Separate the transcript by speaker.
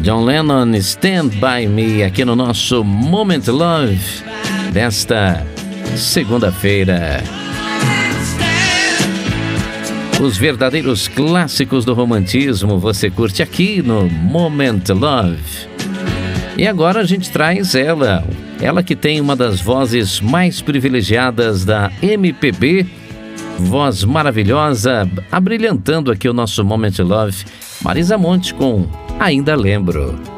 Speaker 1: John Lennon, Stand By Me, aqui no nosso Moment Love desta segunda-feira. Os verdadeiros clássicos do romantismo você curte aqui no Moment Love. E agora a gente traz ela que tem uma das vozes mais privilegiadas da MPB, voz maravilhosa, abrilhantando aqui o nosso Moment Love, Marisa Monte com Ainda Lembro.